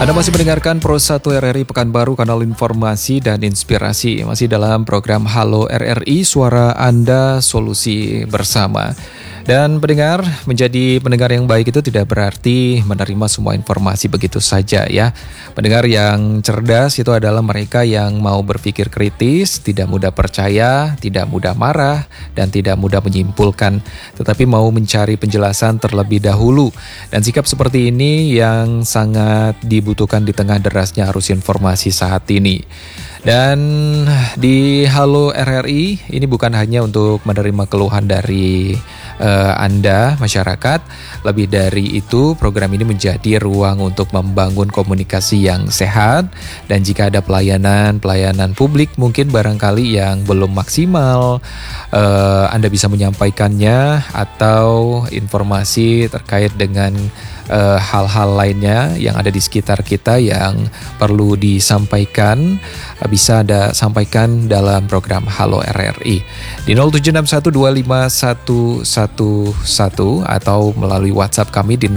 Anda masih mendengarkan Pro 1 RRI Pekanbaru, kanal informasi dan inspirasi. Masih dalam program Halo RRI, suara Anda, solusi bersama. Dan pendengar, menjadi pendengar yang baik itu tidak berarti menerima semua informasi begitu saja ya. Pendengar yang cerdas itu adalah mereka yang mau berpikir kritis, tidak mudah percaya, tidak mudah marah, dan tidak mudah menyimpulkan, tetapi mau mencari penjelasan terlebih dahulu. Dan sikap seperti ini yang sangat dibutuhkan di tengah derasnya arus informasi saat ini. Dan di Halo RRI ini bukan hanya untuk menerima keluhan dari Anda, masyarakat. Lebih dari itu, program ini menjadi ruang untuk membangun komunikasi yang sehat. Dan jika ada pelayanan publik mungkin barangkali yang belum maksimal, Anda bisa menyampaikannya, atau informasi terkait dengan hal-hal lainnya yang ada di sekitar kita yang perlu disampaikan, bisa Anda sampaikan dalam program Halo RRI di 0761251111 atau melalui WhatsApp kami di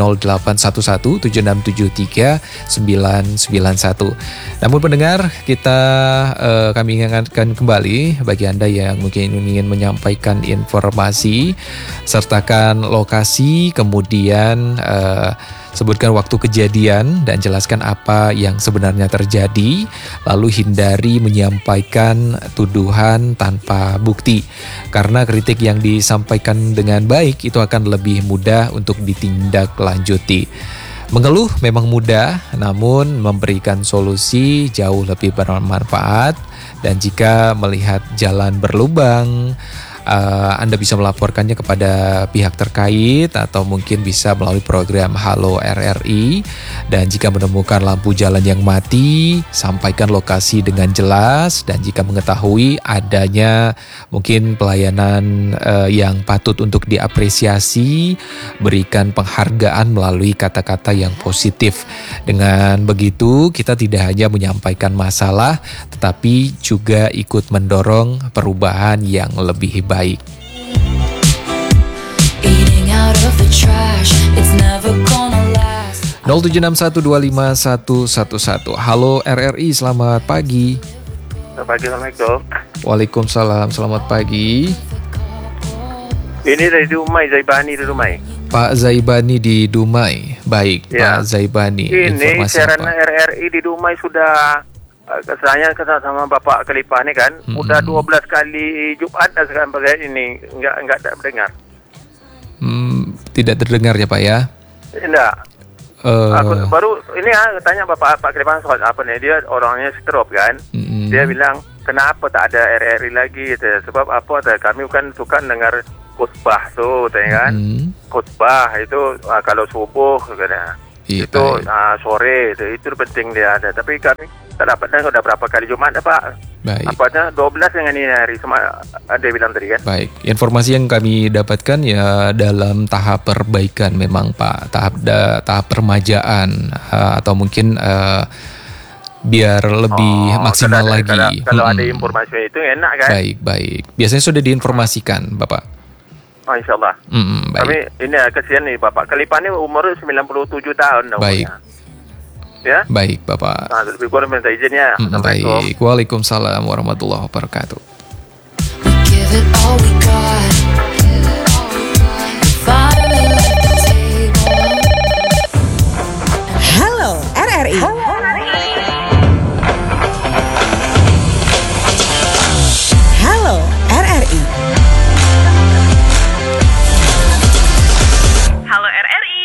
081176739191. Namun pendengar, kami ingatkan kembali bagi Anda yang mungkin ingin menyampaikan informasi, sertakan lokasi, kemudian sebutkan waktu kejadian dan jelaskan apa yang sebenarnya terjadi, lalu hindari menyampaikan tuduhan tanpa bukti. Karena kritik yang disampaikan dengan baik itu akan lebih mudah untuk ditindaklanjuti. Mengeluh memang mudah, namun memberikan solusi jauh lebih bermanfaat. Dan jika melihat jalan berlubang, Anda bisa melaporkannya kepada pihak terkait atau mungkin bisa melalui program Halo RRI. Dan jika menemukan lampu jalan yang mati, sampaikan lokasi dengan jelas. Dan jika mengetahui adanya mungkin pelayanan yang patut untuk diapresiasi, berikan penghargaan melalui kata-kata yang positif. Dengan begitu, kita tidak hanya menyampaikan masalah, tetapi juga ikut mendorong perubahan yang lebih baik. 0761251111. Halo RRI, selamat pagi. Selamat pagi, Assalamualaikum. Waalaikumsalam, selamat pagi. Ini dari Dumai, Zaibani di Dumai. Pak Zaibani di Dumai. Baik, ya. Pak Zaibani. Ini siaran RRI di Dumai sudah, saya sama Bapak Khalifah ini kan, udah 12 kali Jumat sekarang pakai ini, enggak dengar. Tidak terdengar ya Pak ya? Tidak. Aku baru ini tanya Bapak Khalifah soal apa nih, dia orangnya stroke kan, dia bilang kenapa tak ada RRI lagi, gitu. Sebab apa? Kami kan suka dengar khutbah tuh, kan? Khutbah itu kalau subuh, katanya. Itu sore itu penting dia ada, tapi kami tak dapat dengar udah berapa kali Jumat Pak. Baik. Apanya 12 dengan ini hari sama dia bilang tadi kan. Baik, informasi yang kami dapatkan ya dalam tahap perbaikan memang Pak, tahap permajaan atau mungkin biar lebih maksimal lagi. Kalau ada informasi itu enak kan. Baik. Biasanya sudah diinformasikan Bapak. Oh, insyaAllah. Kami ini kesian nih Bapak Khalifah ini umur 97 tahun. Baik. Ya? Baik Bapak. Lebih kurang minta izinnya. Baik. Waalaikumsalam warahmatullahi wabarakatuh. Halo RRI. Halo RRI. Halo RRI.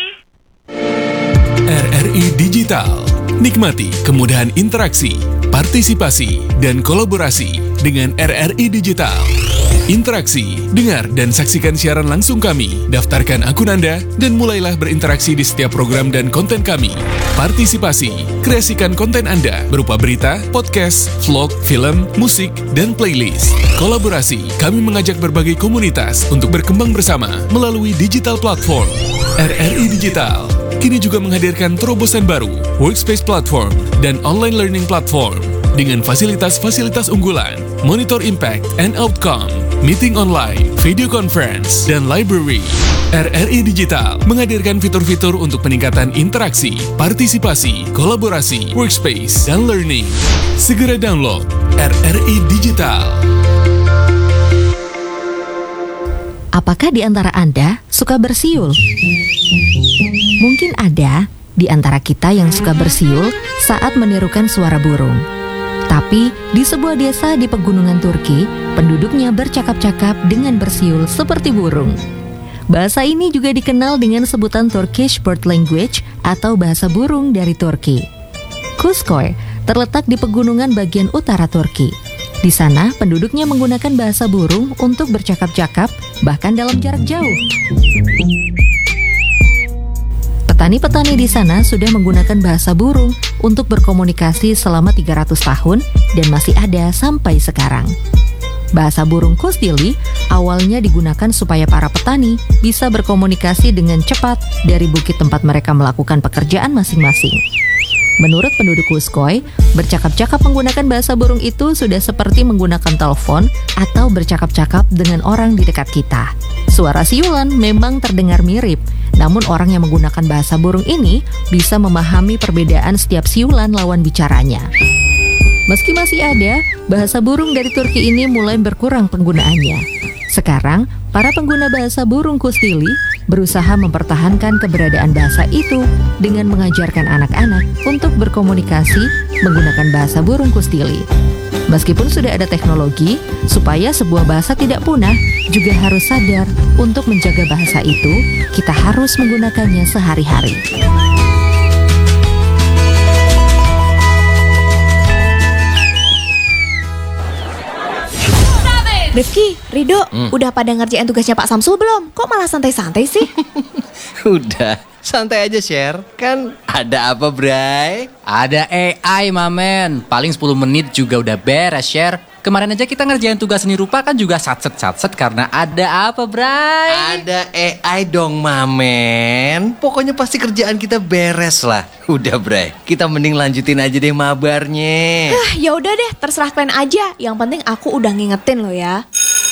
RRI Digital. Nikmati kemudahan interaksi, partisipasi, dan kolaborasi dengan RRI Digital. Interaksi, dengar, dan saksikan siaran langsung kami. Daftarkan akun Anda dan mulailah berinteraksi di setiap program dan konten kami. Partisipasi, kreasikan konten Anda berupa berita, podcast, vlog, film, musik, dan playlist. Kolaborasi, kami mengajak berbagai komunitas untuk berkembang bersama melalui digital platform. RRI Digital kini juga menghadirkan terobosan baru, workspace platform, dan online learning platform dengan fasilitas-fasilitas unggulan, monitor impact and outcome, meeting online, video conference, dan library. RRI Digital menghadirkan fitur-fitur untuk peningkatan interaksi, partisipasi, kolaborasi, workspace, dan learning. Segera download RRI Digital. Apakah di antara Anda suka bersiul? Mungkin ada di antara kita yang suka bersiul saat menirukan suara burung. Tapi di sebuah desa di pegunungan Turki, penduduknya bercakap-cakap dengan bersiul seperti burung. Bahasa ini juga dikenal dengan sebutan Turkish Bird Language atau bahasa burung dari Turki. Kuzkoy terletak di pegunungan bagian utara Turki. Di sana, penduduknya menggunakan bahasa burung untuk bercakap-cakap, bahkan dalam jarak jauh. Petani-petani di sana sudah menggunakan bahasa burung untuk berkomunikasi selama 300 tahun dan masih ada sampai sekarang. Bahasa burung Kusdili awalnya digunakan supaya para petani bisa berkomunikasi dengan cepat dari bukit tempat mereka melakukan pekerjaan masing-masing. Menurut penduduk Kuzkoy, bercakap-cakap menggunakan bahasa burung itu sudah seperti menggunakan telepon atau bercakap-cakap dengan orang di dekat kita. Suara siulan memang terdengar mirip, namun orang yang menggunakan bahasa burung ini bisa memahami perbedaan setiap siulan lawan bicaranya. Meski masih ada, bahasa burung dari Turki ini mulai berkurang penggunaannya. Sekarang, para pengguna bahasa burung Kusdili berusaha mempertahankan keberadaan bahasa itu dengan mengajarkan anak-anak untuk berkomunikasi menggunakan bahasa burung Kusdili. Meskipun sudah ada teknologi, supaya sebuah bahasa tidak punah, juga harus sadar untuk menjaga bahasa itu, kita harus menggunakannya sehari-hari. Rifki, Rido, udah pada ngerjain tugasnya Pak Samsul belum? Kok malah santai-santai sih? Udah, santai aja share. Kan ada apa, Bray? Ada AI, mamen. Paling 10 menit juga udah beres, share. Kemarin aja kita ngerjain tugas seni rupa kan juga satset karena ada apa, Bray? Ada AI dong, mamen. Pokoknya pasti kerjaan kita beres lah. Udah, Bray. Kita mending lanjutin aja deh mabarnya. Ya udah deh, terserah kalian aja. Yang penting aku udah ngingetin lo ya.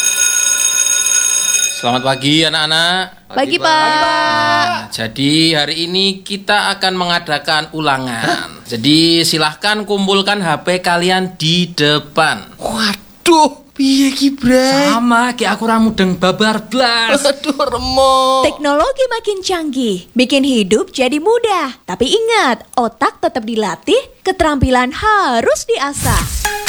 Selamat pagi anak-anak. Pagi, Pak. Jadi hari ini kita akan mengadakan ulangan. Jadi silahkan kumpulkan HP kalian di depan. Waduh, piye ki, Bray? Sama kayak aku ramudeng babar blas. Aduh, remuk. Teknologi makin canggih, bikin hidup jadi mudah. Tapi ingat, otak tetap dilatih, keterampilan harus diasah.